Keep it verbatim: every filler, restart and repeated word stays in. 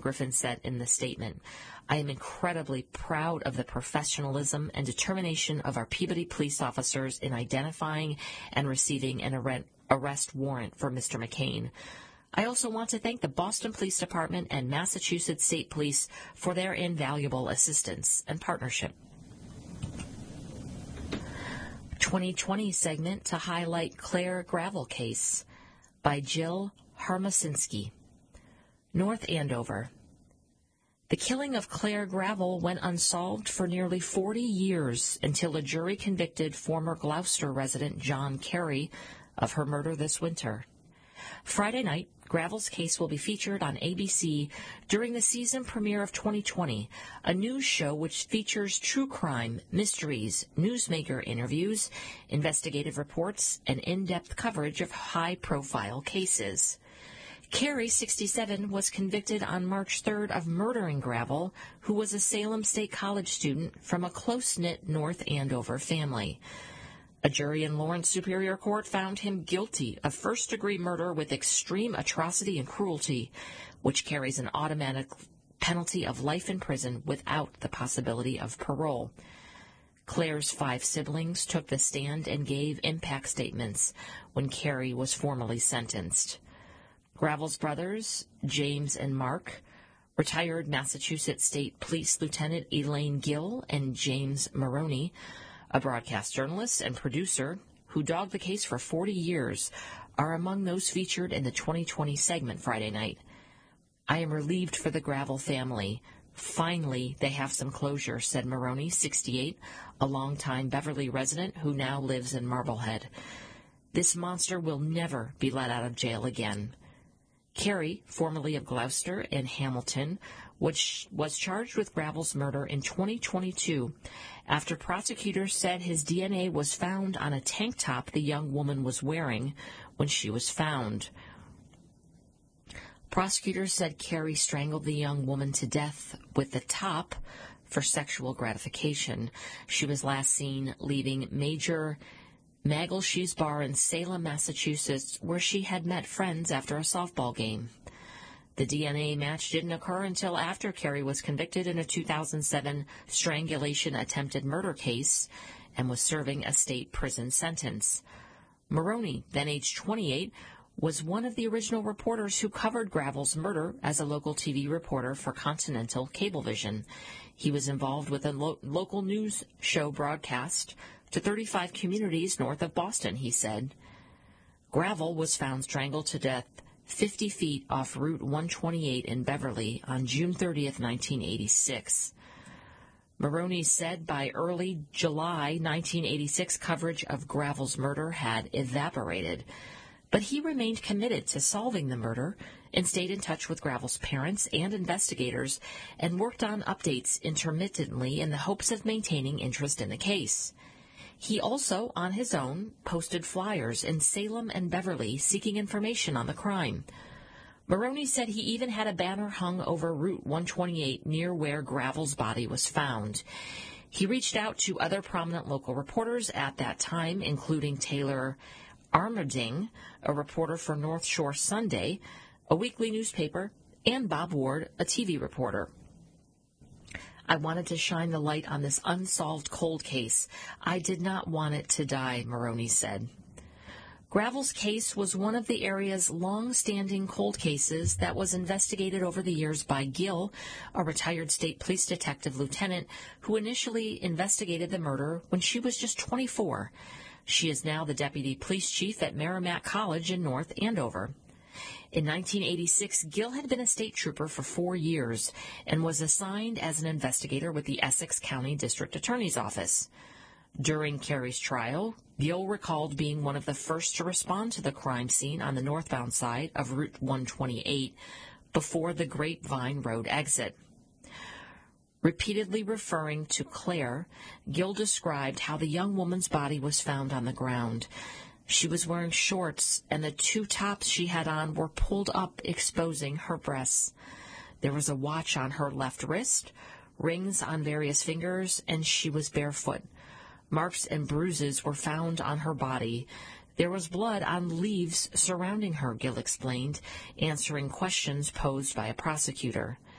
Griffin said in the statement. I am incredibly proud of the professionalism and determination of our Peabody police officers in identifying and receiving an arrest warrant for Mister McCain. I also want to thank the Boston Police Department and Massachusetts State Police for their invaluable assistance and partnership. twenty twenty segment to highlight Claire Gravel case by Jill Harmasinski. North Andover. The killing of Claire Gravel went unsolved for nearly forty years until a jury convicted former Gloucester resident John Carey of her murder this winter. Friday night, Gravel's case will be featured on A B C during the season premiere of twenty twenty, a news show which features true crime, mysteries, newsmaker interviews, investigative reports, and in-depth coverage of high-profile cases. Carey, sixty-seven, was convicted on March third of murdering Gravel, who was a Salem State College student from a close-knit North Andover family. A jury in Lawrence Superior Court found him guilty of first-degree murder with extreme atrocity and cruelty, which carries an automatic penalty of life in prison without the possibility of parole. Claire's five siblings took the stand and gave impact statements when Carey was formally sentenced. Gravel's brothers, James and Mark, retired Massachusetts State Police Lieutenant Elaine Gill and James Maroney, a broadcast journalist and producer who dogged the case for forty years, are among those featured in the twenty twenty segment Friday night. I am relieved for the Gravel family. Finally, they have some closure, said Maroney, sixty-eight, a longtime Beverly resident who now lives in Marblehead. This monster will never be let out of jail again. Carey, formerly of Gloucester and Hamilton, which was charged with Gravel's murder in twenty twenty-two after prosecutors said his D N A was found on a tank top the young woman was wearing when she was found. Prosecutors said Carey strangled the young woman to death with the top for sexual gratification. She was last seen leaving Major Maggleshe's Bar in Salem, Massachusetts, where she had met friends after a softball game. The D N A match didn't occur until after Carey was convicted in a two thousand seven strangulation attempted murder case and was serving a state prison sentence. Maroney, then aged twenty-eight, was one of the original reporters who covered Gravel's murder as a local T V reporter for Continental Cablevision. He was involved with a lo- local news show broadcast to thirty-five communities north of Boston, he said. Gravel was found strangled to death fifty feet off Route one twenty-eight in Beverly on June thirtieth, nineteen eighty-six. Maroney said by early July nineteen eighty-six, coverage of Gravel's murder had evaporated, but he remained committed to solving the murder and stayed in touch with Gravel's parents and investigators and worked on updates intermittently in the hopes of maintaining interest in the case. He also, on his own, posted flyers in Salem and Beverly seeking information on the crime. Maroney said he even had a banner hung over Route one twenty-eight near where Gravel's body was found. He reached out to other prominent local reporters at that time, including Taylor Armerding, a reporter for North Shore Sunday, a weekly newspaper, and Bob Ward, a T V reporter. I wanted to shine the light on this unsolved cold case. I did not want it to die, Maroney said. Gravel's case was one of the area's long-standing cold cases that was investigated over the years by Gill, a retired state police detective lieutenant who initially investigated the murder when she was just twenty-four. She is now the deputy police chief at Merrimack College in North Andover. In nineteen eighty-six, Gill had been a state trooper for four years and was assigned as an investigator with the Essex County District Attorney's Office. During Carey's trial, Gill recalled being one of the first to respond to the crime scene on the northbound side of Route one twenty-eight before the Grapevine Road exit. Repeatedly referring to Claire, Gill described how the young woman's body was found on the ground. She was wearing shorts, and the two tops she had on were pulled up, exposing her breasts. There was a watch on her left wrist, rings on various fingers, and she was barefoot. Marks and bruises were found on her body. There was blood on leaves surrounding her, Gill explained, answering questions posed by a prosecutor.